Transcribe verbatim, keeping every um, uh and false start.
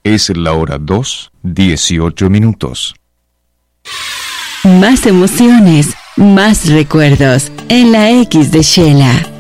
Es la hora dos, dieciocho minutos. Más emociones, más recuerdos en la X de Shela.